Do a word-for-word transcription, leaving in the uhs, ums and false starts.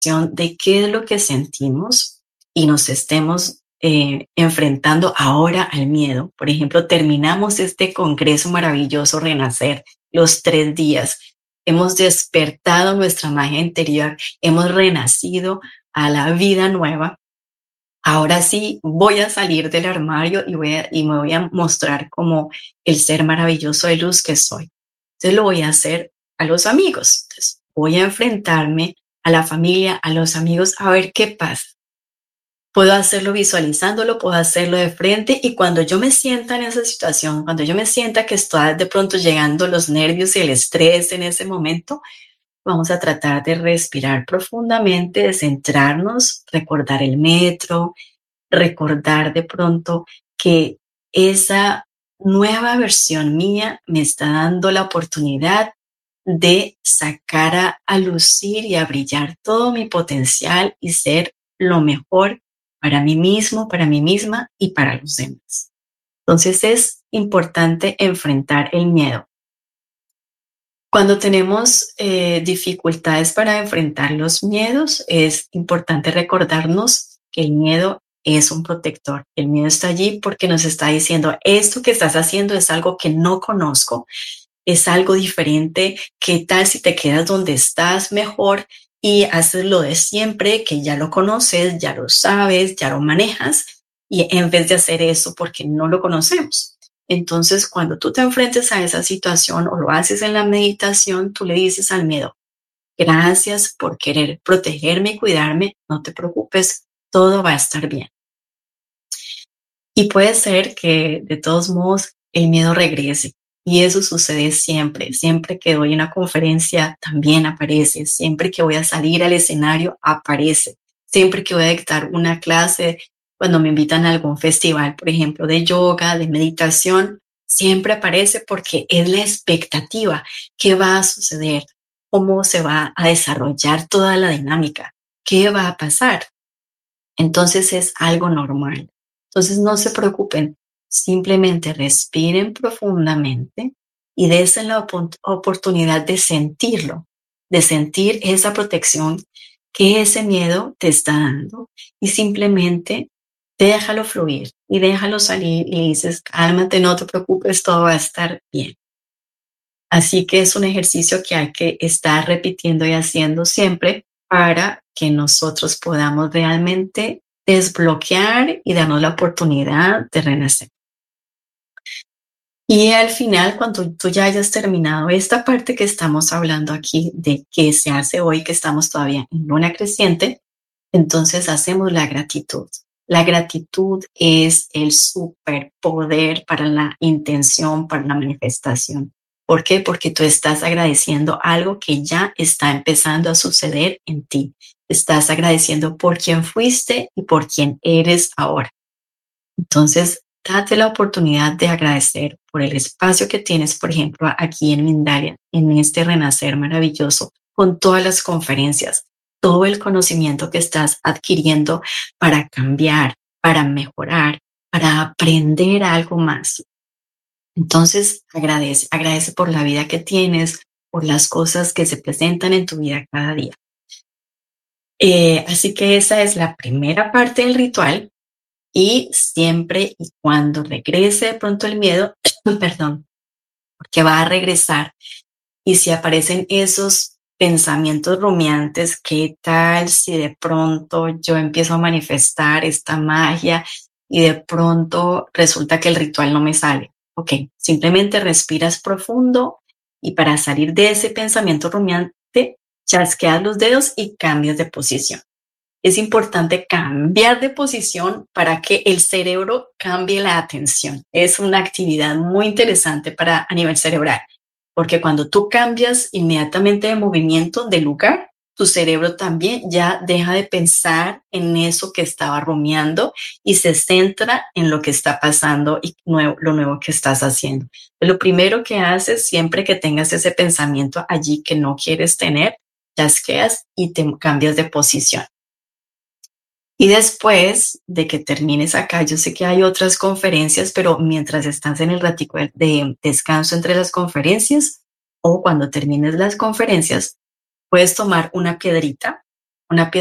de qué es lo que sentimos y nos estemos eh, enfrentando ahora al miedo. Por ejemplo, terminamos este congreso maravilloso Renacer, los tres días. Hemos despertado nuestra magia interior, hemos renacido a la vida nueva. Ahora sí voy a salir del armario y, voy a, y me voy a mostrar como el ser maravilloso de luz que soy. Entonces lo voy a hacer a los amigos. Entonces voy a enfrentarme a la familia, a los amigos, a ver qué pasa. Puedo hacerlo visualizándolo, puedo hacerlo de frente y cuando yo me sienta en esa situación, cuando yo me sienta que está de pronto llegando los nervios y el estrés en ese momento, vamos a tratar de respirar profundamente, de centrarnos, recordar el metro, recordar de pronto que esa nueva versión mía me está dando la oportunidad de sacar a, a lucir y a brillar todo mi potencial y ser lo mejor para mí mismo, para mí misma y para los demás. Entonces es importante enfrentar el miedo. Cuando tenemos eh, dificultades para enfrentar los miedos, es importante recordarnos que el miedo es un protector. El miedo está allí porque nos está diciendo, esto que estás haciendo es algo que no conozco, es algo diferente. ¿Qué tal si te quedas donde estás mejor y haces lo de siempre, que ya lo conoces, ya lo sabes, ya lo manejas, y en vez de hacer eso porque no lo conocemos? Entonces, cuando tú te enfrentes a esa situación o lo haces en la meditación, tú le dices al miedo, gracias por querer protegerme y cuidarme, no te preocupes, todo va a estar bien. Y puede ser que de todos modos el miedo regrese. Y eso sucede siempre. Siempre que doy una conferencia también aparece. Siempre que voy a salir al escenario aparece. Siempre que voy a dictar una clase, cuando me invitan a algún festival, por ejemplo, de yoga, de meditación, siempre aparece porque es la expectativa. ¿Qué va a suceder? ¿Cómo se va a desarrollar toda la dinámica? ¿Qué va a pasar? Entonces es algo normal. Entonces no se preocupen, simplemente respiren profundamente y dense la op- oportunidad de sentirlo, de sentir esa protección que ese miedo te está dando y simplemente déjalo fluir y déjalo salir y dices, cálmate, no te preocupes, todo va a estar bien. Así que es un ejercicio que hay que estar repitiendo y haciendo siempre para que nosotros podamos realmente desbloquear y darnos la oportunidad de renacer. Y al final, cuando tú ya hayas terminado esta parte que estamos hablando aquí de qué se hace hoy, que estamos todavía en luna creciente, entonces hacemos la gratitud. La gratitud es el superpoder para la intención, para la manifestación. ¿Por qué? Porque tú estás agradeciendo algo que ya está empezando a suceder en ti. Estás agradeciendo por quién fuiste y por quién eres ahora. Entonces, date la oportunidad de agradecer por el espacio que tienes, por ejemplo, aquí en Mindalia, en este renacer maravilloso, con todas las conferencias, todo el conocimiento que estás adquiriendo para cambiar, para mejorar, para aprender algo más. Entonces, agradece, agradece por la vida que tienes, por las cosas que se presentan en tu vida cada día. Eh, así que esa es la primera parte del ritual. Y siempre y cuando regrese de pronto el miedo, perdón, porque va a regresar. Y si aparecen esos pensamientos rumiantes, ¿qué tal si de pronto yo empiezo a manifestar esta magia y de pronto resulta que el ritual no me sale? Ok, simplemente respiras profundo y para salir de ese pensamiento rumiante, chasqueas los dedos y cambias de posición. Es importante cambiar de posición para que el cerebro cambie la atención. Es una actividad muy interesante para a nivel cerebral, porque cuando tú cambias inmediatamente de movimiento, de lugar, tu cerebro también ya deja de pensar en eso que estaba rumiando y se centra en lo que está pasando y nuevo, lo nuevo que estás haciendo. Lo primero que haces siempre que tengas ese pensamiento allí que no quieres tener, chasqueas y te cambias de posición. Y después de que termines acá, yo sé que hay otras conferencias, pero mientras estás en el ratico de descanso entre las conferencias o cuando termines las conferencias, puedes tomar una piedrita, una pieza